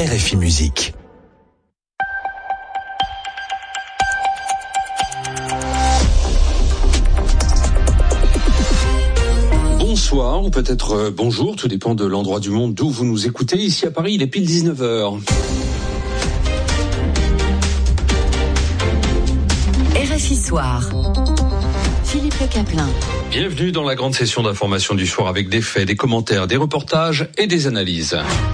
RFI Musique. Bonsoir ou peut-être bonjour, tout dépend de l'endroit du monde d'où vous nous écoutez. Ici à Paris, il est pile 19h. RFI Soir. Philippe Le Caplin. Bienvenue dans la grande session d'information du soir avec des faits, des commentaires, des reportages et des analyses.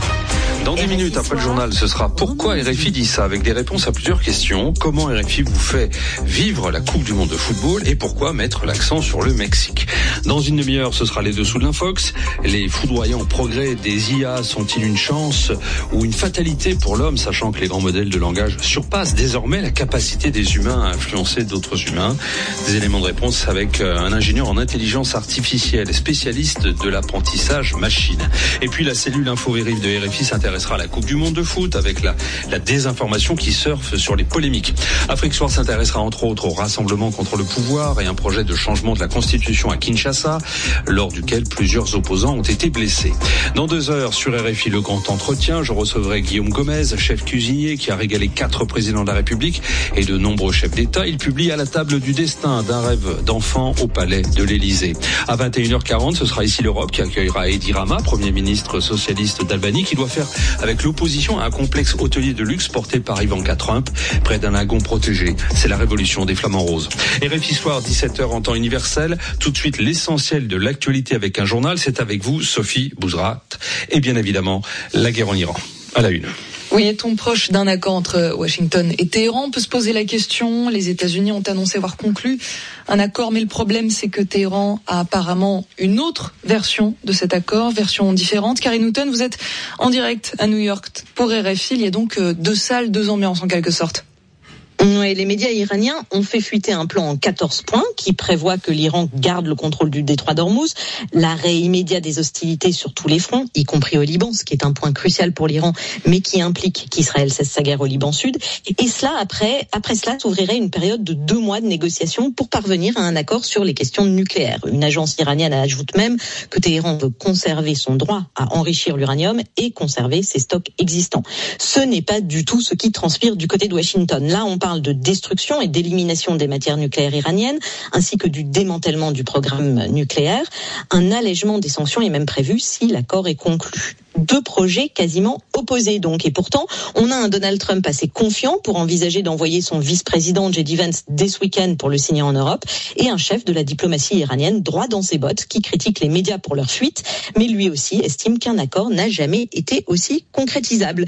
Dans 10 minutes après le journal, ce sera pourquoi RFI dit ça, avec des réponses à plusieurs questions. Comment RFI vous fait vivre la Coupe du Monde de football et pourquoi mettre l'accent sur le Mexique. Dans une demi-heure, ce sera les dessous de l'Infox. Les foudroyants progrès des IA sont-ils une chance ou une fatalité pour l'homme, sachant que les grands modèles de langage surpassent désormais la capacité des humains à influencer d'autres humains. Des éléments de réponse avec un ingénieur en intelligence artificielle et spécialiste de l'apprentissage machine. Et puis la cellule Info-Vérif de RFI s'intéressera à la Coupe du Monde de foot avec la désinformation qui surfe sur les polémiques. Afrique Soir s'intéressera entre autres au rassemblement contre le pouvoir et un projet de changement de la Constitution à Kinshasa, lors duquel plusieurs opposants ont été blessés. Dans 2 heures sur RFI Le Grand Entretien, je recevrai Guillaume Gomez, chef cuisinier qui a régalé 4 présidents de la République et de nombreux chefs d'État. Il publie À la table du destin, d'un rêve d'enfant au palais de l'Élysée. À 21h40, ce sera Ici l'Europe qui accueillera Edi Rama, Premier ministre socialiste d'Albanie, qui doit faire avec l'opposition à un complexe hôtelier de luxe porté par Ivanka Trump, près d'un lagon protégé. C'est la révolution des flamants roses. RFI Soir, 17h en temps universel. Tout de suite, l'essentiel de l'actualité avec un journal. C'est avec vous, Sophie Bouzrat. Et bien évidemment, la guerre en Iran. À la une. Oui, est-on proche d'un accord entre Washington et Téhéran ? On peut se poser la question. Les États-Unis ont annoncé avoir conclu un accord, mais le problème, c'est que Téhéran a apparemment une autre version de cet accord, version différente. Karine Houghton, vous êtes en direct à New York pour RFI. Il y a donc 2 salles, 2 ambiances en quelque sorte. Oui, les médias iraniens ont fait fuiter un plan en 14 points qui prévoit que l'Iran garde le contrôle du détroit d'Ormuz, l'arrêt immédiat des hostilités sur tous les fronts, y compris au Liban, ce qui est un point crucial pour l'Iran, mais qui implique qu'Israël cesse sa guerre au Liban Sud. Et cela, après cela, s'ouvrirait une période de 2 mois de négociations pour parvenir à un accord sur les questions nucléaires. Une agence iranienne ajoute même que Téhéran veut conserver son droit à enrichir l'uranium et conserver ses stocks existants. Ce n'est pas du tout ce qui transpire du côté de Washington. Là, on parle de destruction et d'élimination des matières nucléaires iraniennes, ainsi que du démantèlement du programme nucléaire. Un allègement des sanctions est même prévu si l'accord est conclu. 2 projets quasiment opposés donc. Et pourtant, on a un Donald Trump assez confiant pour envisager d'envoyer son vice-président J.D. Vance dès ce week-end pour le signer en Europe, et un chef de la diplomatie iranienne droit dans ses bottes qui critique les médias pour leur fuite, mais lui aussi estime qu'un accord n'a jamais été aussi concrétisable.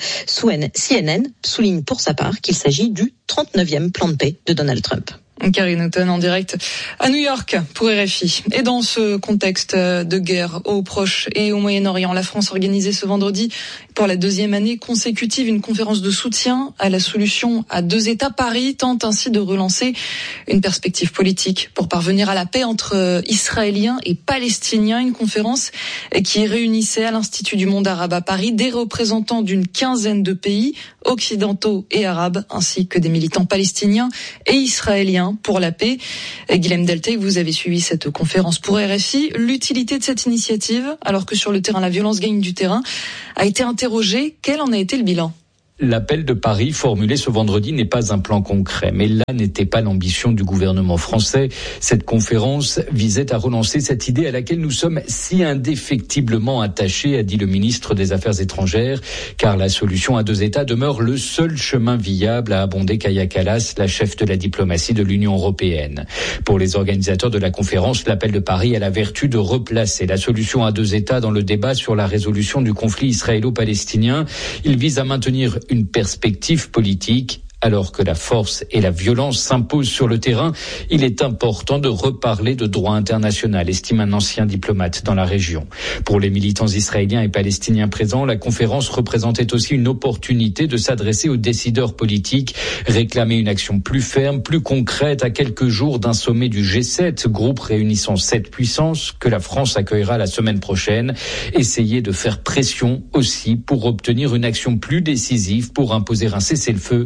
CNN souligne pour sa part qu'il s'agit du 39e plan de paix de Donald Trump. Karine Houghton en direct à New York pour RFI. Et dans ce contexte de guerre au Proche et au Moyen-Orient, la France organisait ce vendredi pour la 2e année consécutive une conférence de soutien à la solution à 2 États. Paris tente ainsi de relancer une perspective politique pour parvenir à la paix entre Israéliens et Palestiniens. Une conférence qui réunissait à l'Institut du monde arabe à Paris des représentants d'une 15aine de pays occidentaux et arabes, ainsi que des militants palestiniens et israéliens pour la paix. Guilhem Deltec, vous avez suivi cette conférence pour RFI. L'utilité de cette initiative, alors que sur le terrain la violence gagne du terrain, a été interrogée. Quel en a été le bilan ? L'appel de Paris formulé ce vendredi n'est pas un plan concret, mais là n'était pas l'ambition du gouvernement français. Cette conférence visait à relancer cette idée à laquelle nous sommes si indéfectiblement attachés, a dit le ministre des Affaires étrangères, car la solution à 2 États demeure le seul chemin viable, a abondé Kaja Kallas, la chef de la diplomatie de l'Union européenne. Pour les organisateurs de la conférence, l'appel de Paris a la vertu de replacer la solution à 2 États dans le débat sur la résolution du conflit israélo-palestinien. Il vise à maintenir une perspective politique. Alors que la force et la violence s'imposent sur le terrain, il est important de reparler de droit international, estime un ancien diplomate dans la région. Pour les militants israéliens et palestiniens présents, la conférence représentait aussi une opportunité de s'adresser aux décideurs politiques, réclamer une action plus ferme, plus concrète à quelques jours d'un sommet du G7, groupe réunissant 7 puissances que la France accueillera la semaine prochaine, essayer de faire pression aussi pour obtenir une action plus décisive pour imposer un cessez-le-feu et protéger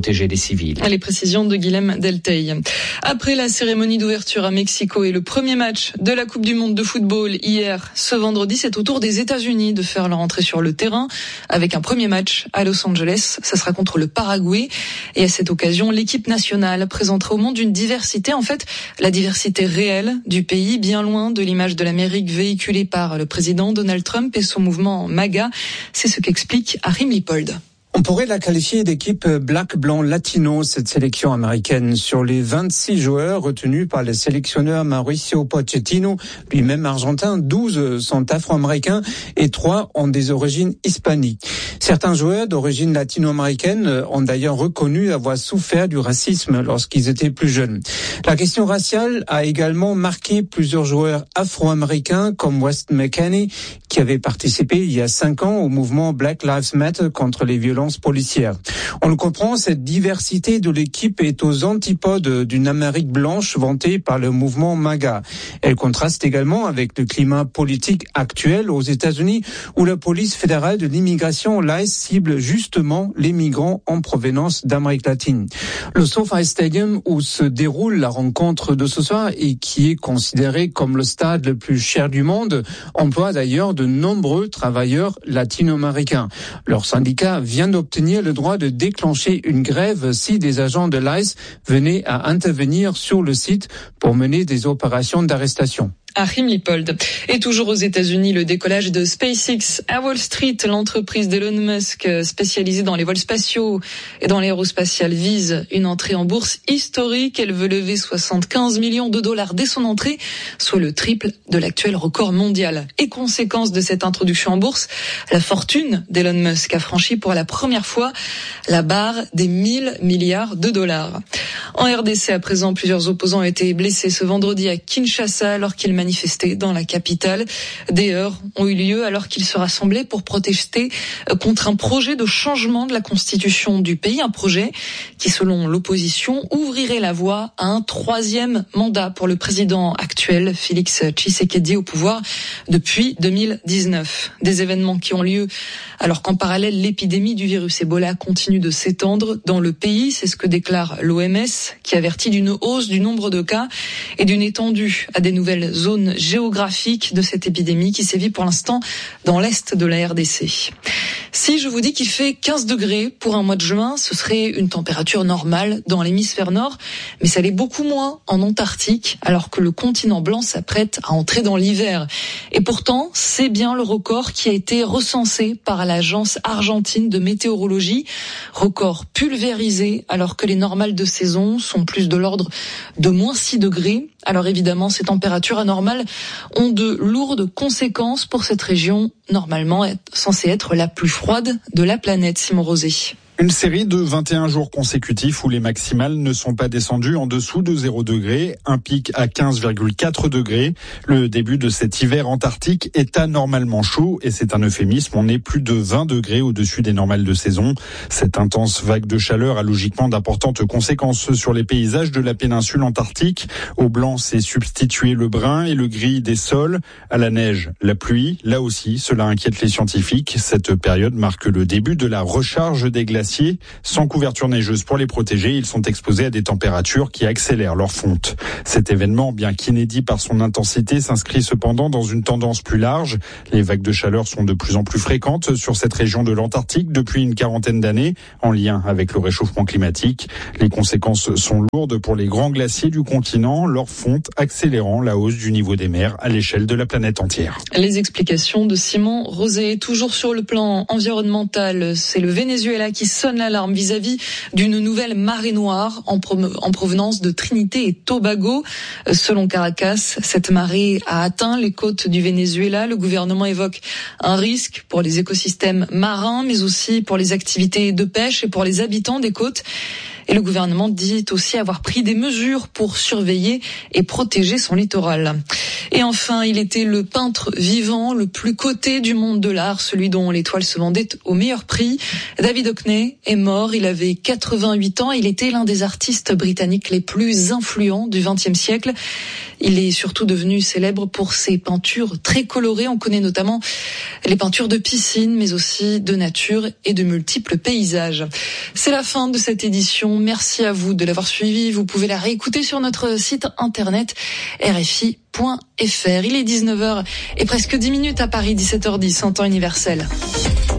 protéger les civils. Les précisions de Guilhem Delteil. Après la cérémonie d'ouverture à Mexico et le premier match de la Coupe du Monde de football hier, ce vendredi, c'est au tour des États-Unis de faire leur entrée sur le terrain avec un premier match à Los Angeles. Ça sera contre le Paraguay. Et à cette occasion, l'équipe nationale présentera au monde une diversité, en fait, la diversité réelle du pays, bien loin de l'image de l'Amérique véhiculée par le président Donald Trump et son mouvement MAGA. C'est ce qu'explique Achim Lippold. On pourrait la qualifier d'équipe black, blanc, latino, cette sélection américaine. Sur les 26 joueurs retenus par le sélectionneur Mauricio Pochettino, lui-même argentin, 12 sont afro-américains et 3 ont des origines hispaniques. Certains joueurs d'origine latino-américaine ont d'ailleurs reconnu avoir souffert du racisme lorsqu'ils étaient plus jeunes. La question raciale a également marqué plusieurs joueurs afro-américains comme Wes McKennie, qui avait participé il y a 5 ans au mouvement Black Lives Matter contre les violences policières. On le comprend, cette diversité de l'équipe est aux antipodes d'une Amérique blanche vantée par le mouvement MAGA. Elle contraste également avec le climat politique actuel aux États-Unis où la police fédérale de l'immigration, l'ICE, cible justement les migrants en provenance d'Amérique latine. Le SoFi Stadium où se déroule la rencontre de ce soir et qui est considéré comme le stade le plus cher du monde emploie d'ailleurs de nombreux travailleurs latino-américains. Leur syndicat vient d'obtenir le droit de déclencher une grève si des agents de l'ICE venaient à intervenir sur le site pour mener des opérations d'arrestation. Achim Lippold. Et toujours aux États-Unis, le décollage de SpaceX à Wall Street, l'entreprise d'Elon Musk spécialisée dans les vols spatiaux et dans l'aérospatiale vise une entrée en bourse historique. Elle veut lever 75 millions de dollars dès son entrée, soit le triple de l'actuel record mondial. Et conséquence de cette introduction en bourse, la fortune d'Elon Musk a franchi pour la première fois la barre des 1000 milliards de dollars. En RDC, à présent, plusieurs opposants ont été blessés ce vendredi à Kinshasa alors qu'ils manifestaient dans la capitale. Des heurts ont eu lieu alors qu'ils se rassemblaient pour protester contre un projet de changement de la constitution du pays, un projet qui, selon l'opposition, ouvrirait la voie à un 3e mandat pour le président actuel, Félix Tshisekedi, au pouvoir depuis 2019. Des événements qui ont lieu alors qu'en parallèle, l'épidémie du virus Ebola continue de s'étendre dans le pays. C'est ce que déclare l'OMS, qui avertit d'une hausse du nombre de cas et d'une étendue à des nouvelles zones géographiques de cette épidémie qui sévit pour l'instant dans l'est de la RDC. Si je vous dis qu'il fait 15 degrés pour un mois de juin, ce serait une température normale dans l'hémisphère nord, mais ça l'est beaucoup moins en Antarctique, alors que le continent blanc s'apprête à entrer dans l'hiver. Et pourtant, c'est bien le record qui a été recensé par l'agence argentine de météorologie, record pulvérisé, alors que les normales de saison sont plus de l'ordre de moins 6 degrés. Alors évidemment, ces températures anormales ont de lourdes conséquences pour cette région, normalement censée être la plus froide de la planète. Simon Rosé. Une série de 21 jours consécutifs où les maximales ne sont pas descendues en dessous de 0 degré, un pic à 15,4 degrés. Le début de cet hiver antarctique est anormalement chaud et c'est un euphémisme. On est plus de 20 degrés au-dessus des normales de saison. Cette intense vague de chaleur a logiquement d'importantes conséquences sur les paysages de la péninsule antarctique. Au blanc s'est substitué le brun et le gris des sols. À la neige, la pluie. Là aussi, cela inquiète les scientifiques. Cette période marque le début de la recharge des glaciers. Sans couverture neigeuse pour les protéger, ils sont exposés à des températures qui accélèrent leur fonte. Cet événement, bien qu'inédit par son intensité, s'inscrit cependant dans une tendance plus large. Les vagues de chaleur sont de plus en plus fréquentes sur cette région de l'Antarctique depuis une quarantaine d'années, en lien avec le réchauffement climatique. Les conséquences sont lourdes pour les grands glaciers du continent, leur fonte accélérant la hausse du niveau des mers à l'échelle de la planète entière. Les explications de Simon Rosé. Toujours sur le plan environnemental, c'est le Venezuela qui sonne l'alarme vis-à-vis d'une nouvelle marée noire en provenance de Trinité et Tobago. Selon Caracas, cette marée a atteint les côtes du Venezuela. Le gouvernement évoque un risque pour les écosystèmes marins, mais aussi pour les activités de pêche et pour les habitants des côtes. Et le gouvernement dit aussi avoir pris des mesures pour surveiller et protéger son littoral. Et enfin, il était le peintre vivant le plus coté du monde de l'art, celui dont les toiles se vendaient au meilleur prix. David Hockney est mort, il avait 88 ans, il était l'un des artistes britanniques les plus influents du XXe siècle. Il est surtout devenu célèbre pour ses peintures très colorées. On connaît notamment les peintures de piscine, mais aussi de nature et de multiples paysages. C'est la fin de cette édition. Merci à vous de l'avoir suivi. Vous pouvez la réécouter sur notre site internet rfi.fr. Il est 19h et presque 10 minutes à Paris, 17h10 en temps universel.